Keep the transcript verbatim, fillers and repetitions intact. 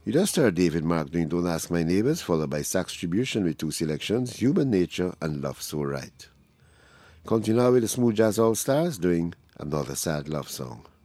You just heard David Mark doing Don't Ask My Neighbors, followed by Sax Tribulation with two selections, Human Nature and Love So Right. Continue now with the Smooth Jazz All Stars doing Another Sad Love Song.